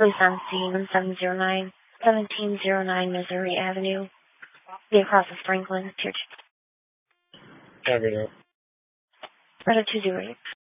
Police on scene 1709 Missouri Avenue. Be across the Franklin Church. Avenue. Roger 208.